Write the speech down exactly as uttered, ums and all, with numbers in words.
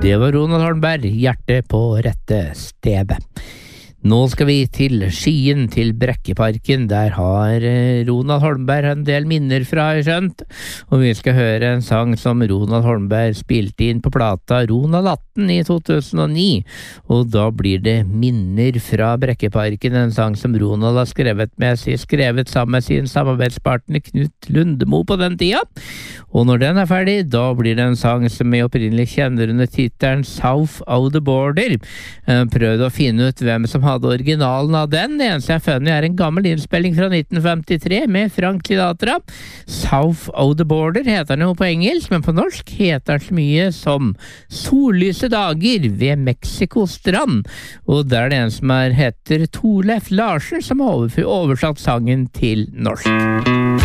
Det var Ronald Holmberg, hjertet på rette stedet. Nå skal vi til Skien, til Brekkeparken. Der har Ronald Holmberg en del minner fra, har jeg skjønt. Og vi skal høre en sang som Ronald Holmberg spilte inn på plata Ronald atten i to tusen og ni. Og da blir det Minner fra Brekkeparken, en sang som Ronald har skrevet med seg, skrevet sammen med sin samarbeidspartner Knut Lundemo på den tida. Og når den er ferdig, da blir det en sang som jeg opprinnelig kjenner under titelen South of the Border. Jeg prøvde å finne ut hvem som hadde originalen av den. Det eneste jeg funnet er en gammel innspilling fra nitten femtitre med Frank Sinatra. South of the Border heter den jo på engelsk, men på norsk heter den så mye som Sollyse dager ved Mexico-strand. Og der er det en som er, heter Torleif Larsen, som har oversatt sangen til norsk.